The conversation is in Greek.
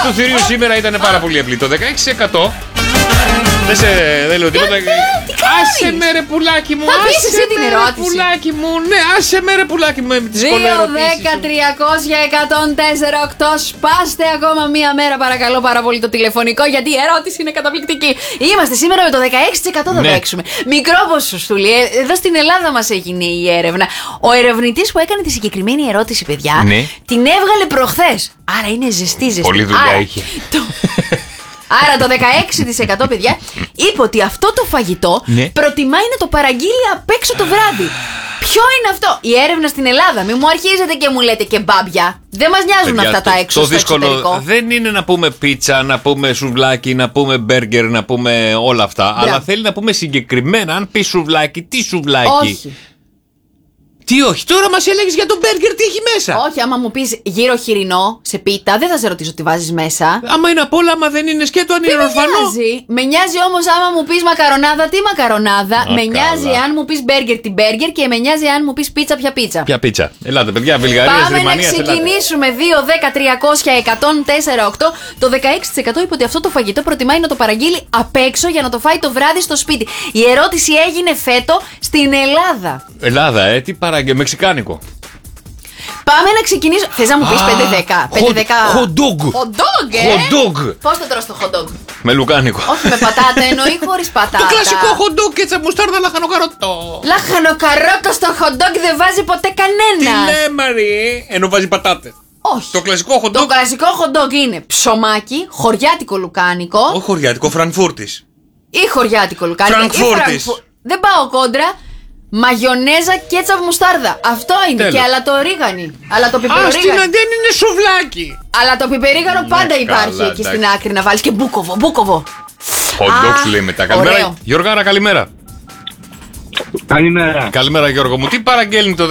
του θηρίου σήμερα ήταν πάρα πολύ απλή. Το 16%. Δεν λέω τίποτα. Άσε με ρε πουλάκι μου. Θα πεις εσύ την ερώτηση. Πουλάκι μου, ναι, άσε με ρε πουλάκι μου. 2, 10, 300, 104, 8. Σπάστε ακόμα μία μέρα, παρακαλώ πάρα πολύ το τηλεφωνικό, γιατί η ερώτηση είναι καταπληκτική. Είμαστε σήμερα με το 16% θα παίξουμε. Μικρό ποσοστούλι. Εδώ στην Ελλάδα μας έγινε η έρευνα. Ο ερευνητής που έκανε τη συγκεκριμένη ερώτηση, παιδιά, την έβγαλε προχθές. Άρα είναι ζεστή. Πολλή δουλειά είχε. Άρα το 16% παιδιά είπε ότι αυτό το φαγητό προτιμάει να το παραγγείλει απ' έξω το βράδυ. Ποιο είναι αυτό? Η έρευνα στην Ελλάδα. Μην μου αρχίζετε και μου λέτε και μπάμπια. Δεν μας νοιάζουν αυτά τα έξω το στο δύσκολο εξωτερικό. Δεν είναι να πούμε πίτσα, να πούμε σουβλάκι, να πούμε μπέργκερ, να πούμε όλα αυτά. Αλλά θέλει να πούμε συγκεκριμένα. Αν πει σουβλάκι, τι σουβλάκι? Όχι. Τι όχι, τώρα μας έλεγες για τον μπέργκερ τι έχει μέσα. Όχι, άμα μου πεις γύρο χοιρινό σε πίτα, δεν θα σε ρωτήσω τι βάζεις μέσα. Άμα είναι απ' όλα, άμα δεν είναι σκέτο, αν είναι ορφανό. Με νοιάζει όμως άμα μου πεις μακαρονάδα, τι μακαρονάδα. Με νοιάζει αν μου πεις μπέργκερ, τι μπέργκερ. Και με νοιάζει αν μου πεις πίτσα, ποια πίτσα. Ποια πίτσα? Ελάτε, παιδιά, Βουλγαρία, Πάμε Ρουμανία. Να ξεκινήσουμε. 2, 10, 300, 104, 8. Το 16% είπε ότι αυτό το φαγητό προτιμάει να το παραγγείλει απ' έξω για να το φάει το βράδυ στο σπίτι. Η ερώτηση έγινε φέτο στην Ελλάδα. Ελλάδα, τι παραγγέλνει? Μεξικάνικο. Πάμε να ξεκινήσουμε. Θες να μου πεις 5-10? 5-10. Hot dog. Πώς θα τρως το hot dog? Με λουκάνικο. Όχι με πατάτα, εννοεί χωρίς πατάτα. Το κλασικό hot dog και μουστάρδα λαχανοκαρότο. Λαχανοκαρότο στο hot dog δεν βάζει ποτέ κανένα. Τι λέμε, Μαρή? Ενώ βάζει πατάτες. Όχι. Το κλασικό hot dog. Το κλασικό hot dog είναι ψωμάκι, χωριάτικο λουκάνικο. Όχι χωριάτικο, Φραγκφούρτης. Ή χωριάτικο λουκάνικο. Φραγκφούρτης. Δεν πάω κόντρα. Μαγιονέζα, κέτσαπ, μουστάρδα. Αυτό είναι. Τέλος. Και αλατορίγανη. Αλατοπιπερίγανη. Στην αντένα είναι σουβλάκι. Αλατοπιπερίγανο πάντα υπάρχει εκεί στην άκρη να βάλεις. Και μπούκοβο, μπούκοβο. Hot dog σου λέει μετά. Καλημέρα. Γιώργαρα, καλημέρα. Καλημέρα. Καλημέρα, Γιώργο μου. Τι παραγγέλνει το